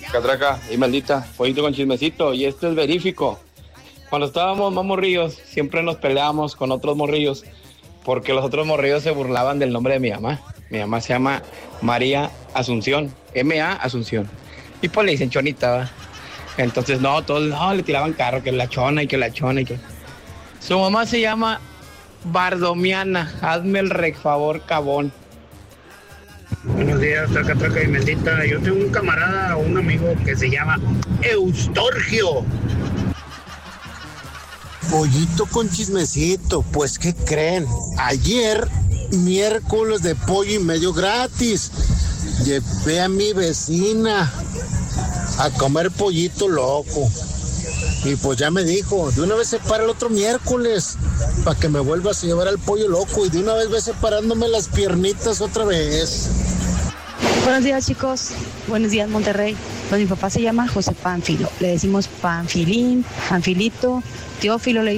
Catraca y maldita, pollito con chismecito, y esto es verífico. Cuando estábamos más morrillos, siempre nos peleábamos con otros morrillos, porque los otros morrillos se burlaban del nombre de mi mamá. Mi mamá se llama María Asunción, M.A. Asunción. Y pues le dicen Chonita, ¿va? Entonces, no, todos no, le tiraban carro, que la chona y que la chona y que... Su mamá se llama Bardomiana, hazme el favor, cabón. Buenos días, traca, traca y maldita. Yo tengo un camarada o un amigo que se llama Eustorgio. Pollito con chismecito, pues ¿qué creen? Ayer, miércoles de pollo y medio gratis, llevé a mi vecina a comer pollito loco. Y pues ya me dijo, de una vez se para el otro miércoles, para que me vuelvas a llevar al pollo loco, y de una vez ve separándome las piernitas otra vez. Buenos días, chicos. Buenos días, Monterrey. Pues mi papá se llama José Pánfilo. Le decimos Panfilín, Panfilito, Teófilo le